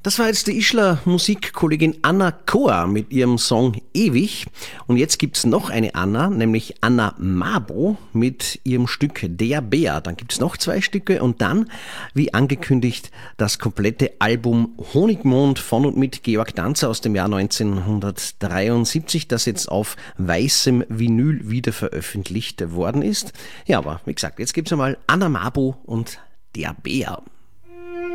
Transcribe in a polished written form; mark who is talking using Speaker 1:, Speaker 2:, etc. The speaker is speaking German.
Speaker 1: Das war jetzt die Ischler Musikkollegin Anna Koa mit ihrem Song Ewig. Und jetzt gibt's noch eine Anna, nämlich Anna Mabo mit ihrem Stück Der Bär. Dann gibt's noch 2 Stücke und dann, wie angekündigt, das komplette Album Honigmond von und mit Georg Danzer aus dem Jahr 1973, das jetzt auf weißem Vinyl wieder veröffentlicht worden ist. Ja, aber wie gesagt, jetzt gibt's einmal Anna Mabo und Der Bär.